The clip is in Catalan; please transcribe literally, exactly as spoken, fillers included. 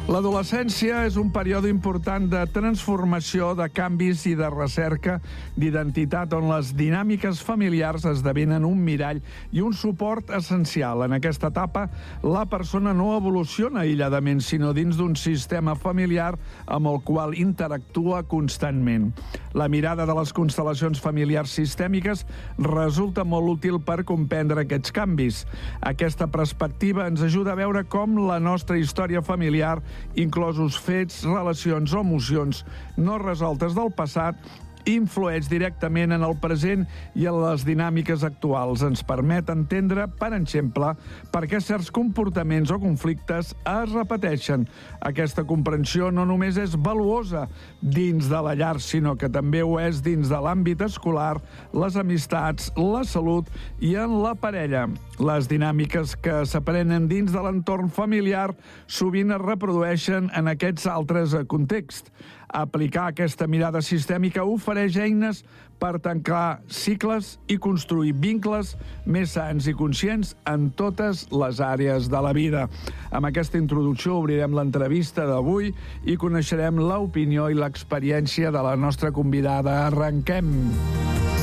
L'adolescència és un període important de transformació, de canvis i de recerca d'identitat, on les dinàmiques familiars esdevenen un mirall i un suport essencial. En aquesta etapa, la persona no evoluciona aïlladament, sinó dins d'un sistema familiar amb el qual interactua constantment. La mirada de les constel·lacions familiars sistèmiques resulta molt útil per comprendre aquests canvis. Aquesta perspectiva ens ajuda a veure com la nostra història familiar, inclosos fets, relacions o emocions no resoltes del passat, influeix directament en el present i en les dinàmiques actuals. Ens permet entendre, per exemple, per què certs comportaments o conflictes es repeteixen. Aquesta comprensió no només és valuosa dins de la llar, sinó que també ho és dins de l'àmbit escolar, les amistats, la salut i en la parella. Les dinàmiques que s'aprenen dins de l'entorn familiar sovint es reprodueixen en aquests altres contexts. Aplicar aquesta mirada sistèmica ofereix eines per tancar cicles i construir vincles més sants i conscients en totes les àrees de la vida. Amb aquesta introducció obrirem l'entrevista d'avui i coneixerem l'opinió i l'experiència de la nostra convidada. Arrenquem!